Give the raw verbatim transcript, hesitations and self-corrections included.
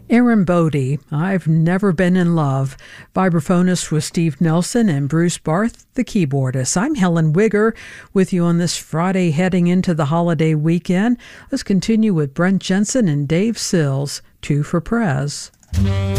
Aaron Bodie, I've Never Been in Love. Vibraphonist was Steve Nelson and Bruce Barth, the keyboardist. I'm Helen Wigger with you on this Friday heading into the holiday weekend. Let's continue with Brent Jensen and Dave Sills, Two for Prez.